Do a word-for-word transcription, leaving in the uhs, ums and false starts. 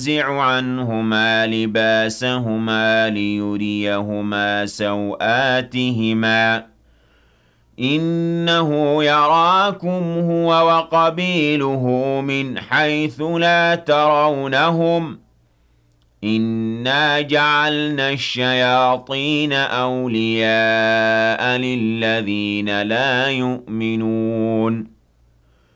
ينزع عنهما لباسهما ليريهما سوآتهما إنه يراكم هو وقبيله من حيث لا ترونهم إنا جعلنا الشياطين أولياء للذين لا يؤمنون